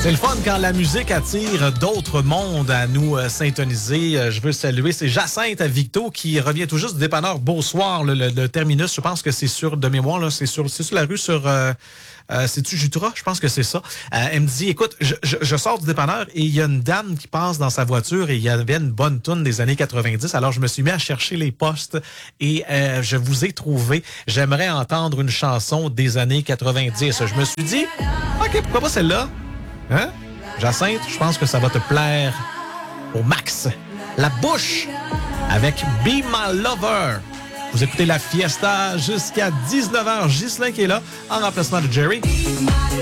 C'est le fun quand la musique attire d'autres mondes à nous syntoniser. Je veux saluer, c'est Jacinthe à Victo qui revient tout juste du dépanneur Beausoir, le terminus. Je pense que c'est sur, de mémoire, là, c'est sur la rue sur... c'est-tu Jutra? Je pense que c'est ça. Elle me dit, écoute, je sors du dépanneur et il y a une dame qui passe dans sa voiture et il y avait une bonne toune des années 90. Alors, je me suis mis à chercher les postes et je vous ai trouvé. J'aimerais entendre une chanson des années 90. Je me suis dit, OK, pourquoi pas celle-là? Hein? Jacinthe, je pense que ça va te plaire au max. La Bouche avec Be My Lover. Vous écoutez La Fiesta jusqu'à 19h. Ghislain qui est là en remplacement de Jerry.